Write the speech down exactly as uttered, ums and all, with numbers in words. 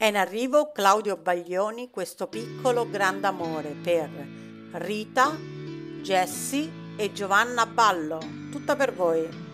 È in arrivo Claudio Baglioni, questo piccolo grande amore per Rita, Jessie e Giovanna Ballo. Tutta per voi.